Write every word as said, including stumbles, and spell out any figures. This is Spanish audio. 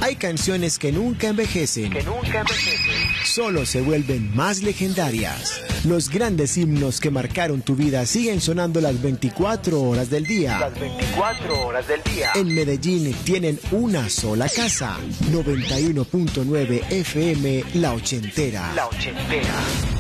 Hay canciones que nunca envejecen. Que nunca envejecen. Solo se vuelven más legendarias. Los grandes himnos que marcaron tu vida siguen sonando las veinticuatro horas del día. Las veinticuatro horas del día. En Medellín tienen una sola casa. noventa y uno punto nueve F M La Ochentera. La Ochentera.